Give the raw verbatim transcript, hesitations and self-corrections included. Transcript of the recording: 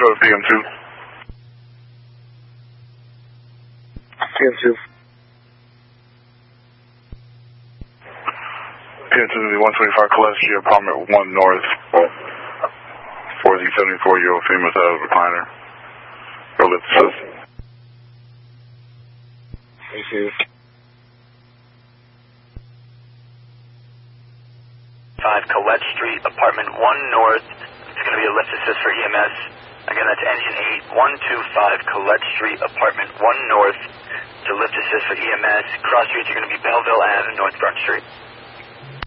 Control to P M two. P M two. P M two to the one twenty-five Colette Street, apartment one north. For the seventy-four-year-old female uh, recliner. Go lift assist. Thank you. five Colette Street, apartment one north. It's going to be a lift assist for E M S. Again, that's engine eight, one two five Colette Street, apartment one north. It's a lift assist for E M S. Cross streets are going to be Belleville Avenue and North Front Street.